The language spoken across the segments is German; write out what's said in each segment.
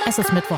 Es ist Mittwoch.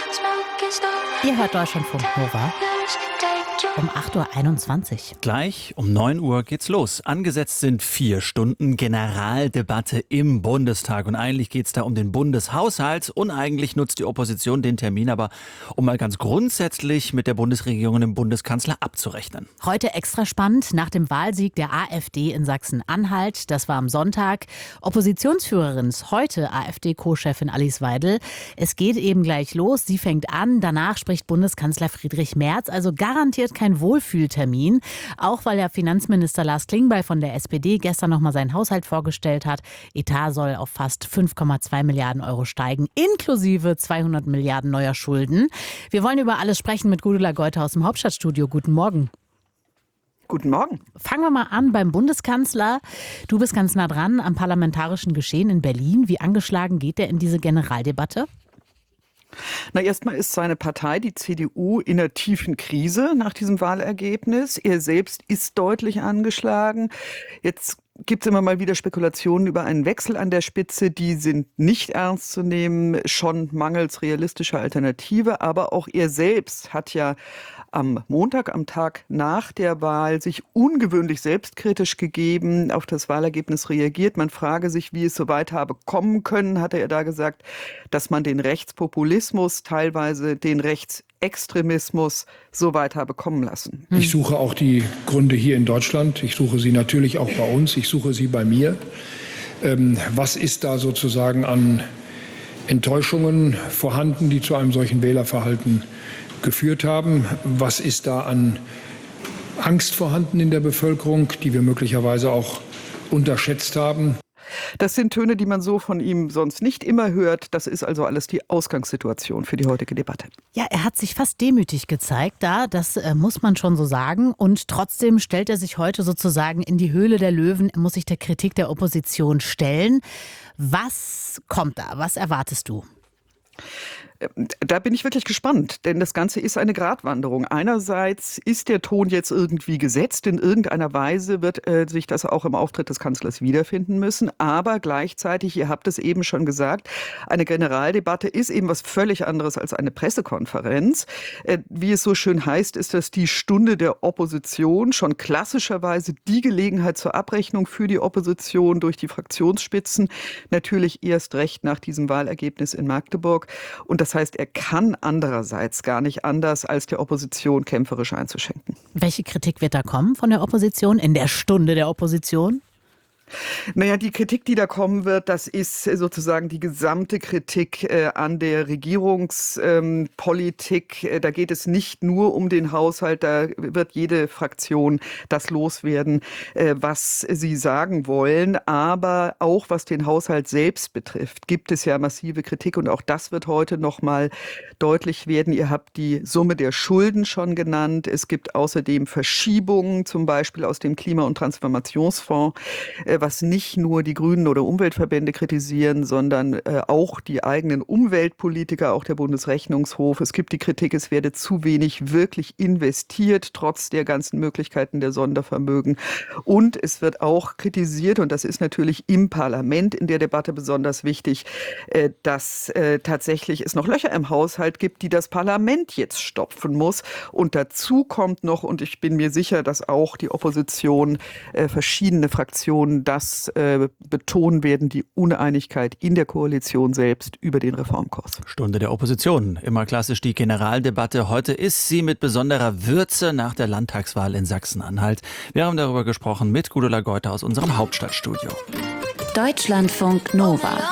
Ihr hört Deutschlandfunk Nova um 8.21 Uhr. Gleich um 9 Uhr geht's los. Angesetzt sind 4 Stunden Generaldebatte im Bundestag. Und eigentlich geht's da um den Bundeshaushalt. Uneigentlich nutzt die Opposition den Termin aber, um mal ganz grundsätzlich mit der Bundesregierung und dem Bundeskanzler abzurechnen. Heute extra spannend nach dem Wahlsieg der AfD in Sachsen-Anhalt. Das war am Sonntag. Oppositionsführerin ist heute AfD-Co-Chefin Alice Weidel. Es geht eben gleich los. Sie fängt an. Danach spricht Bundeskanzler Friedrich Merz. Also garantiert kein Wohlfühltermin, auch weil der Finanzminister Lars Klingbeil von der SPD gestern nochmal seinen Haushalt vorgestellt hat. Etat soll auf fast 5,2 Milliarden Euro steigen, inklusive 200 Milliarden neuer Schulden. Wir wollen über alles sprechen mit Gudula Geuter aus dem Hauptstadtstudio. Guten Morgen. Guten Morgen. Fangen wir mal an beim Bundeskanzler. Du bist ganz nah dran am parlamentarischen Geschehen in Berlin. Wie angeschlagen geht der in diese Generaldebatte? Na, erstmal ist seine Partei, die CDU, in einer tiefen Krise nach diesem Wahlergebnis. Er selbst ist deutlich angeschlagen. Jetzt gibt es immer mal wieder Spekulationen über einen Wechsel an der Spitze. Die sind nicht ernst zu nehmen, schon mangels realistischer Alternative. Aber auch er selbst hat ja am Montag, am Tag nach der Wahl, sich ungewöhnlich selbstkritisch gegeben, auf das Wahlergebnis reagiert. Man frage sich, wie es so weit habe kommen können, hatte er da gesagt, dass man den Rechtspopulismus, teilweise den Rechtsextremismus so weit habe kommen lassen. Ich suche auch die Gründe hier in Deutschland. Ich suche sie natürlich auch bei uns. Ich suche sie bei mir. Was ist da sozusagen an Enttäuschungen vorhanden, die zu einem solchen Wählerverhalten geführt haben? Was ist da an Angst vorhanden in der Bevölkerung, die wir möglicherweise auch unterschätzt haben? Das sind Töne, die man so von ihm sonst nicht immer hört. Das ist also alles die Ausgangssituation für die heutige Debatte. Ja, er hat sich fast demütig gezeigt da, das muss man schon so sagen. Und trotzdem stellt er sich heute sozusagen in die Höhle der Löwen. Er muss sich der Kritik der Opposition stellen. Was kommt da? Was erwartest du? Da bin ich wirklich gespannt, denn das Ganze ist eine Gratwanderung. Einerseits ist der Ton jetzt irgendwie gesetzt, in irgendeiner Weise wird sich das auch im Auftritt des Kanzlers wiederfinden müssen, aber gleichzeitig, ihr habt es eben schon gesagt, eine Generaldebatte ist eben was völlig anderes als eine Pressekonferenz. Wie es so schön heißt, ist das die Stunde der Opposition, schon klassischerweise die Gelegenheit zur Abrechnung für die Opposition durch die Fraktionsspitzen, natürlich erst recht nach diesem Wahlergebnis in Magdeburg. Und das heißt, er kann andererseits gar nicht anders, als der Opposition kämpferisch einzuschenken. Welche Kritik wird da kommen von der Opposition in der Stunde der Opposition? Naja, die Kritik, die da kommen wird, das ist sozusagen die gesamte Kritik an der Regierungspolitik. Da geht es nicht nur um den Haushalt, da wird jede Fraktion das loswerden, was sie sagen wollen. Aber auch was den Haushalt selbst betrifft, gibt es ja massive Kritik und auch das wird heute nochmal deutlich werden. Ihr habt die Summe der Schulden schon genannt. Es gibt außerdem Verschiebungen, zum Beispiel aus dem Klima- und Transformationsfonds, was nicht nur die Grünen oder Umweltverbände kritisieren, sondern auch die eigenen Umweltpolitiker, auch der Bundesrechnungshof. Es gibt die Kritik, es werde zu wenig wirklich investiert, trotz der ganzen Möglichkeiten der Sondervermögen. Und es wird auch kritisiert, und das ist natürlich im Parlament in der Debatte besonders wichtig, dass tatsächlich es noch Löcher im Haushalt gibt, die das Parlament jetzt stopfen muss. Und dazu kommt noch, und ich bin mir sicher, dass auch die Opposition, verschiedene Fraktionen das betonen werden, die Uneinigkeit in der Koalition selbst über den Reformkurs. Stunde der Opposition. Immer klassisch die Generaldebatte. Heute ist sie mit besonderer Würze nach der Landtagswahl in Sachsen-Anhalt. Wir haben darüber gesprochen mit Gudula Geuter aus unserem Hauptstadtstudio. Deutschlandfunk Nova.